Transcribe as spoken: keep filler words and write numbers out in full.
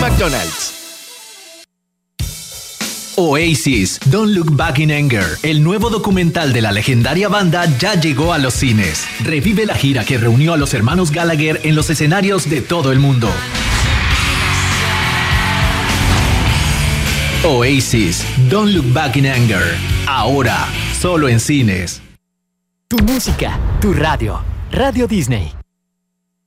McDonald's. Oasis, Don't Look Back in Anger, el nuevo documental de la legendaria banda ya llegó a los cines. Revive la gira que reunió a los hermanos Gallagher en los escenarios de todo el mundo. Oasis, Don't Look Back in Anger, ahora solo en cines. Tu música, tu radio, Radio Disney.